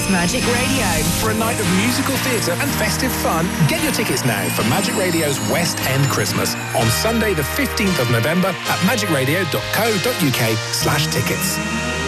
Magic Radio. For a night of musical theatre and festive fun, get your tickets now for Magic Radio's West End Christmas on Sunday the 15th of November at magicradio.co.uk/tickets.